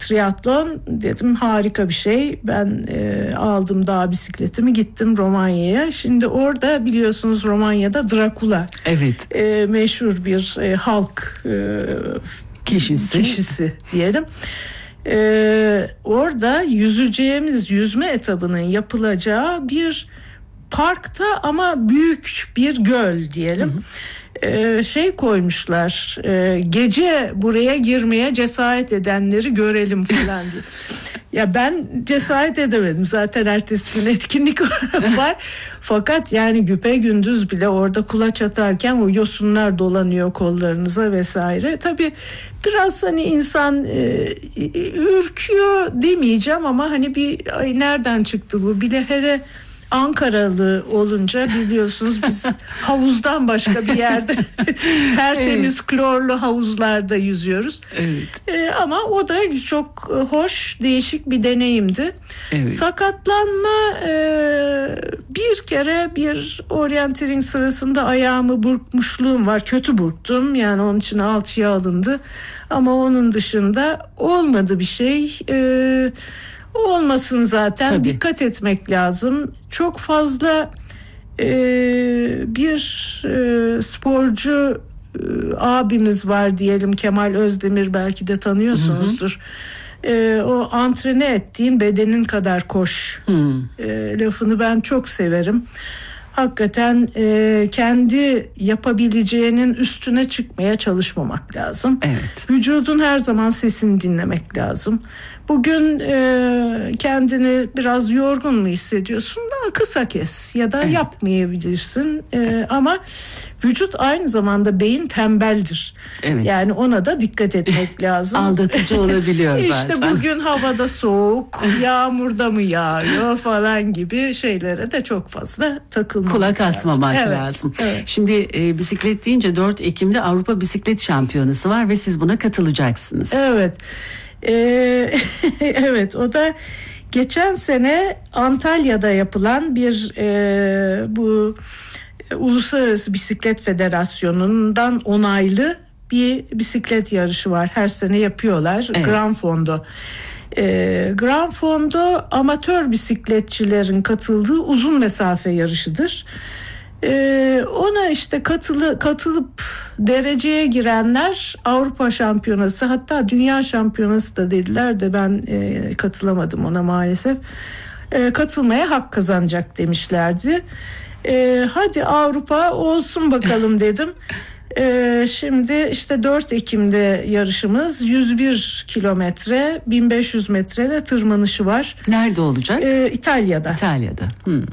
triatlon dedim, harika bir şey. Ben aldım dağ bisikletimi, gittim Romanya'ya. Şimdi orada biliyorsunuz Romanya'da Dracula, evet, meşhur bir halk kişisi diyelim. Orada yüzeceğimiz yüzme etabının yapılacağı bir parkta ama büyük bir göl diyelim. Koymuşlar, gece buraya girmeye cesaret edenleri görelim falan diye. Ya ben cesaret edemedim. Zaten ertesi gün etkinlik var. Fakat yani güpegündüz bile orada kulaç atarken o yosunlar dolanıyor kollarınıza vesaire. Tabii biraz hani insan ürküyor demeyeceğim ama hani bir ay nereden çıktı bu? Bir de hele Ankaralı olunca biliyorsunuz biz havuzdan başka bir yerde tertemiz klorlu havuzlarda yüzüyoruz. Evet. Ama o da çok hoş, değişik bir deneyimdi. Evet. Sakatlanma, bir kere bir orienteering sırasında ayağımı burkmuşluğum var. Kötü burktum, yani onun için alçıya alındı. Ama onun dışında olmadı bir şey. Olmasın zaten. Tabii. Dikkat etmek lazım. Çok fazla bir sporcu abimiz var diyelim, Kemal Özdemir, belki de tanıyorsunuzdur. O antrene ettiğin bedenin kadar koş lafını ben çok severim. Hakikaten kendi yapabileceğinin üstüne çıkmaya çalışmamak lazım. Evet. Vücudun her zaman sesini dinlemek lazım. Bugün kendini biraz yorgun mu hissediyorsun? Daha kısa kes ya da yapmayabilirsin. Evet. Ama vücut aynı zamanda, beyin tembeldir. Evet. Yani ona da dikkat etmek lazım. Aldatıcı olabiliyor bazen. İşte bugün havada soğuk, yağmurda mı yağıyor falan gibi şeylere de çok fazla takılmamak lazım. Kulak asmamak lazım. Evet. Şimdi bisiklet deyince 4 Ekim'de Avrupa Bisiklet Şampiyonası var ve siz buna katılacaksınız. Evet. Evet, o da geçen sene Antalya'da yapılan bir bu Uluslararası Bisiklet Federasyonu'ndan onaylı bir bisiklet yarışı var. Her sene yapıyorlar. Evet. Gran Fondo. Gran Fondo amatör bisikletçilerin katıldığı uzun mesafe yarışıdır. Ona işte katılıp dereceye girenler Avrupa Şampiyonası, hatta Dünya Şampiyonası da dediler de ben katılamadım ona maalesef. Katılmaya hak kazanacak demişlerdi. Hadi Avrupa olsun bakalım dedim. Şimdi işte 4 Ekim'de yarışımız, 101 kilometre, 1500 metrede tırmanışı var. Nerede olacak? İtalya'da. İtalya'da.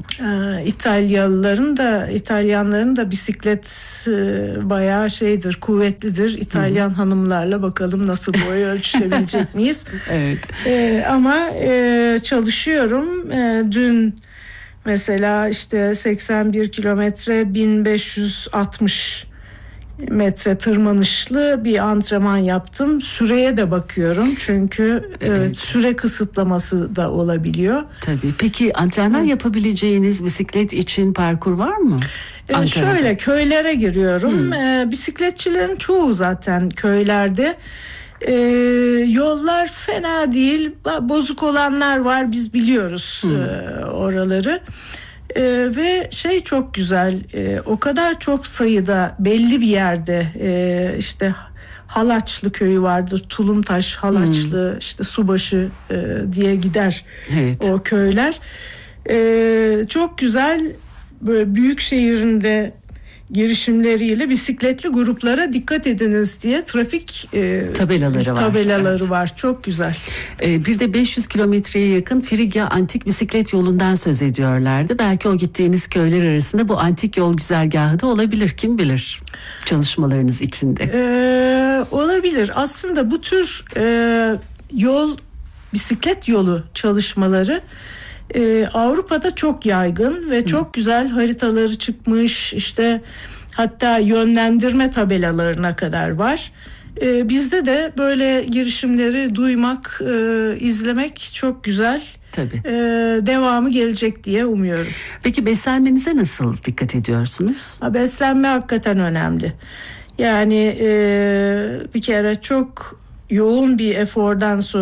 İtalyanların da bisiklet bayağı şeydir, kuvvetlidir. İtalyan hanımlarla bakalım nasıl boy ölçüşebilecek miyiz? Evet. Ama çalışıyorum. Dün mesela işte 81 kilometre, 1560 metre tırmanışlı bir antrenman yaptım. Süreye de bakıyorum çünkü süre kısıtlaması da olabiliyor. Tabii. Peki antrenman yapabileceğiniz bisiklet için parkur var mı? Şöyle köylere giriyorum. Bisikletçilerin çoğu zaten köylerde. Yollar fena değil. Bozuk olanlar var, biz biliyoruz oraları. Ve çok güzel, o kadar çok sayıda belli bir yerde işte Halaçlı köyü vardır, Tulumtaş, Halaçlı, işte Subaşı diye gider. Evet. O köyler çok güzel, böyle büyük şehirinde girişimleriyle bisikletli gruplara dikkat ediniz diye trafik tabelaları var. Çok güzel. Bir de 500 kilometreye yakın Frigya Antik Bisiklet Yolu'ndan söz ediyorlardı. Belki o gittiğiniz köyler arasında bu antik yol güzergahı da olabilir. Kim bilir çalışmalarınız içinde. Olabilir. Aslında bu tür bisiklet yolu çalışmaları Avrupa'da çok yaygın ve çok güzel haritaları çıkmış, işte hatta yönlendirme tabelalarına kadar var. Bizde de böyle girişimleri duymak, izlemek çok güzel. Tabii. Devamı gelecek diye umuyorum. Peki beslenmenize nasıl dikkat ediyorsunuz? Beslenme hakikaten önemli. Yani bir kere çok yoğun bir efordan sonra